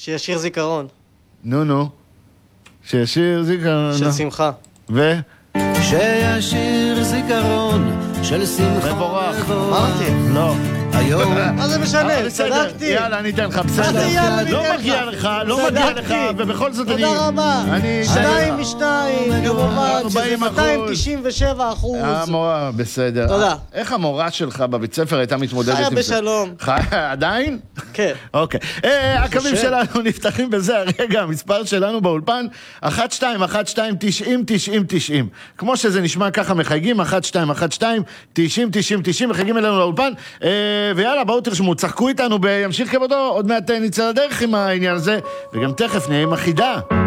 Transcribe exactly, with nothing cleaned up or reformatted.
שישיר זיכרון. נו, נו. שישיר זיכרון. של שמחה. ו? שישיר זיכרון של שמחה. מבורך. אמרתי. לא. היום. מה זה משנה? צדקתי. יאללה, אני אתן לך, בסדר. יאללה, אני לא אתן מגיע לך. לך, לא מגיע לך, צדקתי. ובכל זאת אני... תודה רבה. אני... שתיים משתיים, כמובן, שזה ארבעים אחוז. מאתיים תשעים ושבע אחוז. המורה, בסדר. תודה. איך המורה שלך בבית ספר הייתה מתמודדת עם זה? חיה בשלום. חיה, עדיין? כן. אוקיי. הקווים שלנו נפתחים בזה הרגע, המספר שלנו באולפן, אחת שתיים אחת שתיים תשעים תשעים תשעים. כמו שזה נשמע ככה מחייגים, אחת שתיים אחת שתיים תשעים תשעים תשעים, מחייגים אלינו לאולפן, ויאללה, בואו תרשמו, צחקו איתנו בימשיך כבודו, עוד מעט נצא לדרך עם העניין הזה, וגם תכף נהיה עם החידה.